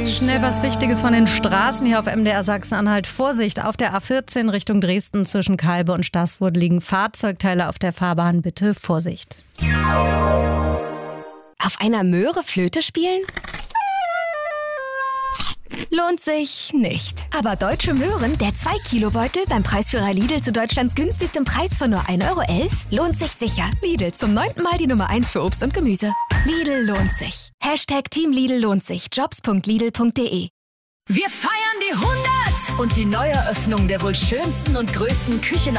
Schnell was Wichtiges von den Straßen hier auf MDR Sachsen-Anhalt. Vorsicht, auf der A14 Richtung Dresden zwischen Kalbe und Staßfurt liegen Fahrzeugteile auf der Fahrbahn. Bitte Vorsicht. Auf einer Möhre Flöte spielen? Lohnt sich nicht. Aber Deutsche Möhren, der 2-Kilo-Beutel beim Preisführer Lidl zu Deutschlands günstigstem Preis von nur 1,11 € lohnt sich sicher. Lidl, zum 9. Mal die Nummer 1 für Obst und Gemüse. Lidl lohnt sich. Team Lidl lohnt sich. Jobs.lidl.de. Wir feiern die 100 und die Neueröffnung der wohl schönsten und größten Küchen